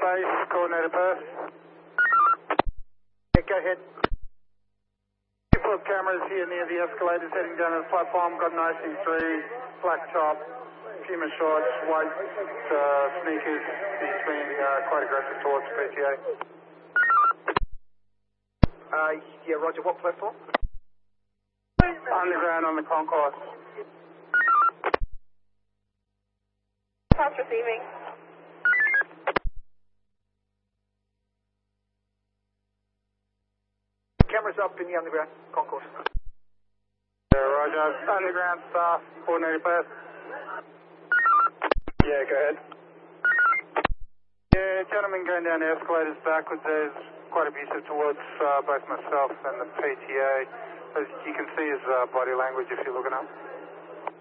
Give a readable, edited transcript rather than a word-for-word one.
base, coordinated Perth. Yeah, go ahead. Couple of cameras here near the escalators heading down to the platform. Got an IC3, black top, Puma shorts, white sneakers. He's been quite aggressive towards PTA. Yeah, roger. What platform? Underground on the concourse. Pass receiving. Cameras up in the underground concourse. Yeah, roger. Underground staff, coordinated Perth. Yeah, go ahead. Yeah, gentlemen going down the escalators backwards. There's quite abusive towards both myself and the PTA. As you can see his body language if you're looking up.